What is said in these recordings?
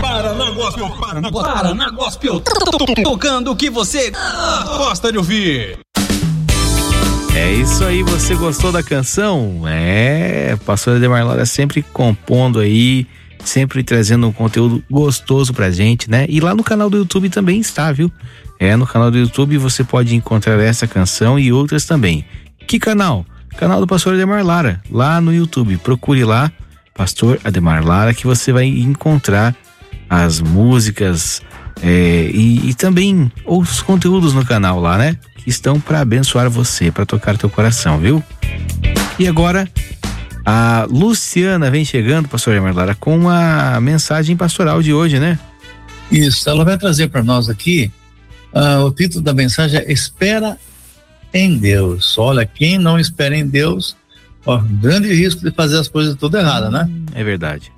Paraná Gospel, tocando o que você gosta de ouvir. É isso aí, você gostou da canção? Pastor Ademar Lara sempre compondo aí, sempre trazendo um conteúdo gostoso pra gente, né? E lá no canal do YouTube também está, viu? No canal do YouTube você pode encontrar essa canção e outras também. Que canal? Canal do Pastor Ademar Lara, lá no YouTube. Procure lá, Pastor Ademar Lara, que você vai encontrar as músicas e também outros conteúdos no canal lá, né? Que estão para abençoar você, para tocar teu coração, viu? E agora a Luciana vem chegando, Pastor Ademar Lara, com a mensagem pastoral de hoje, né? Isso, ela vai trazer para nós aqui o título da mensagem é Espera em Deus. Olha, quem não espera em Deus, grande risco de fazer as coisas tudo erradas, né? É verdade.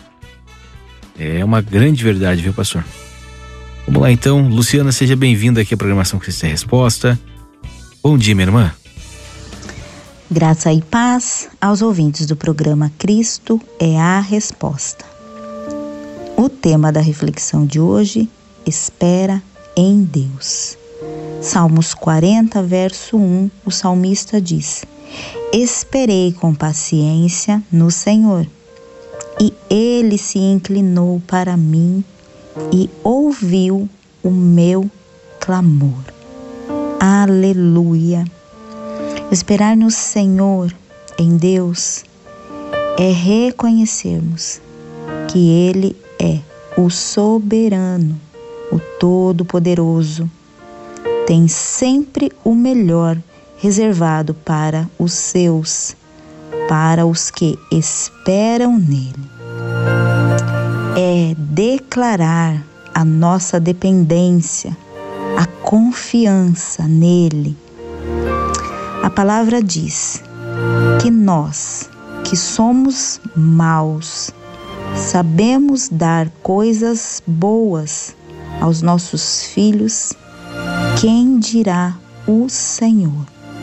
É uma grande verdade, viu, pastor? Vamos lá então, Luciana, seja bem-vinda aqui à programação Cristo é Resposta. Bom dia, minha irmã. Graça e paz aos ouvintes do programa Cristo é a Resposta. O tema da reflexão de hoje, espera em Deus. Salmos 40, verso 1, o salmista diz: Esperei com paciência no Senhor, e Ele se inclinou para mim e ouviu o meu clamor. Aleluia! Esperar no Senhor, em Deus, é reconhecermos que Ele é o soberano, o todo-poderoso, tem sempre o melhor reservado para os seus, para os que esperam nele. É declarar a nossa dependência, a confiança nele. A palavra diz que nós, que somos maus, sabemos dar coisas boas aos nossos filhos, quem dirá o Senhor?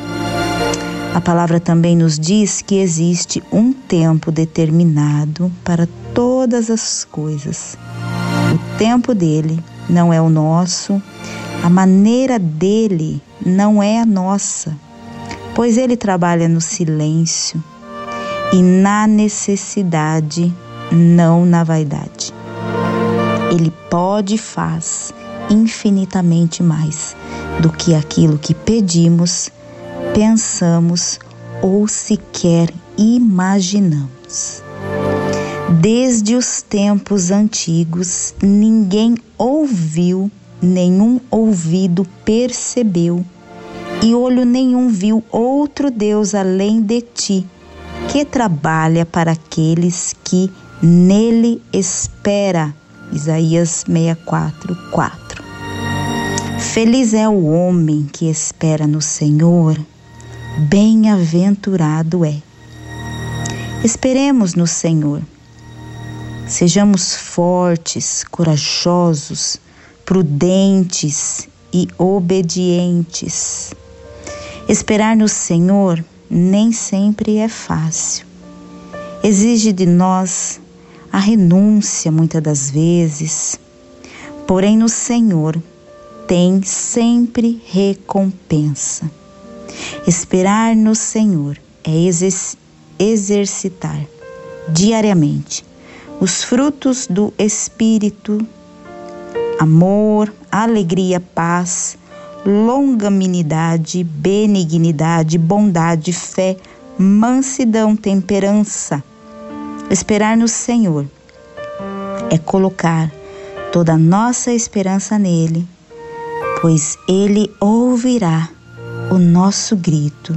A palavra também nos diz que existe um tempo determinado para todas as coisas. O tempo dele não é o nosso, a maneira dele não é a nossa, pois ele trabalha no silêncio e na necessidade, não na vaidade. Ele pode e faz infinitamente mais do que aquilo que pedimos, pensamos ou sequer imaginamos. Desde os tempos antigos, ninguém ouviu, nenhum ouvido percebeu, e olho nenhum viu outro Deus além de ti, que trabalha para aqueles que nele espera. Isaías 64:4. Feliz é o homem que espera no Senhor, bem-aventurado é. Esperemos no Senhor. Sejamos fortes, corajosos, prudentes e obedientes. Esperar no Senhor nem sempre é fácil. Exige de nós a renúncia muitas das vezes, porém no Senhor tem sempre recompensa. Esperar no Senhor é exercitar diariamente os frutos do Espírito: amor, alegria, paz, longanimidade, benignidade, bondade, fé, mansidão, temperança. Esperar no Senhor é colocar toda a nossa esperança nele, pois ele ouvirá o nosso grito